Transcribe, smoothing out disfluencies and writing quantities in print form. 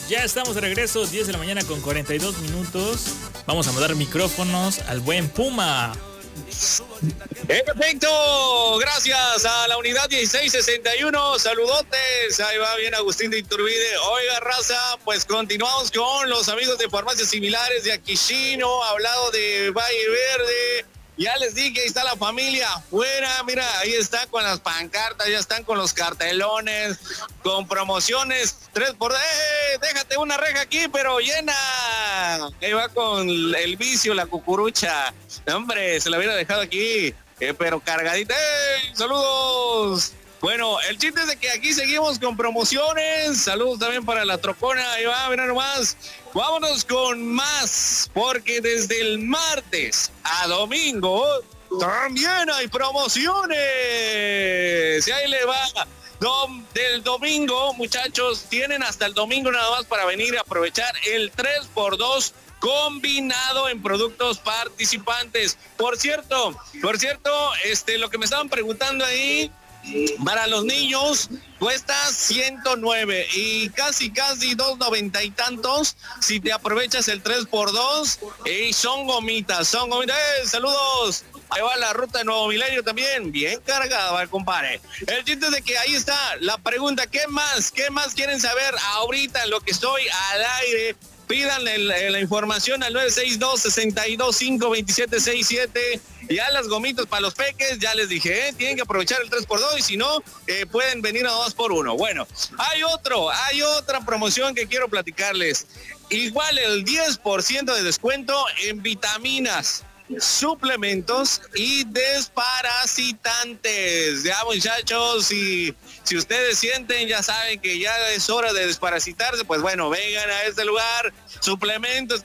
Ya estamos de regreso, 10 de la mañana con 42 minutos. Vamos a mandar micrófonos al buen Puma. Perfecto, gracias a la unidad 1661, saludotes, ahí va bien Agustín de Iturbide. Oiga, raza, pues continuamos con los amigos de farmacias similares de Aquishino, hablado de Valle Verde. Ya les dije, ahí está la familia afuera, mira, ahí está con las pancartas, ya están con los cartelones, con promociones, 3x, déjate una reja aquí, pero llena. Ahí va con el vicio, la cucurucha. Hombre, se la hubiera dejado aquí, pero cargadita. ¡Saludos! Bueno, el chiste es de que aquí seguimos con promociones. Saludos también para la trocona. Ahí va, mira nomás. Vámonos con más, porque desde el martes a domingo también hay promociones. Y ahí le va. Del domingo, muchachos, tienen hasta el domingo nada más para venir a aprovechar el 3x2 combinado en productos participantes. Por cierto, lo que me estaban preguntando ahí, para los niños cuesta 109 y casi 2.90 y tantos si te aprovechas el 3x2 y son gomitas. Saludos. Ahí va la ruta de Nuevo Milenio también, bien cargada, compadre. El chiste es de que ahí está la pregunta, ¿qué más quieren saber ahorita en lo que estoy al aire? Pídanle la información al 962-625-2767. Ya las gomitas para los peques, ya les dije, tienen que aprovechar el 3x2 y si no, pueden venir a 2x1. Bueno, hay otra promoción que quiero platicarles. Igual el 10% de descuento en vitaminas, suplementos y desparasitantes. Ya, muchachos, si ustedes sienten, ya saben que ya es hora de desparasitarse, pues bueno, vengan a este lugar. Suplementos,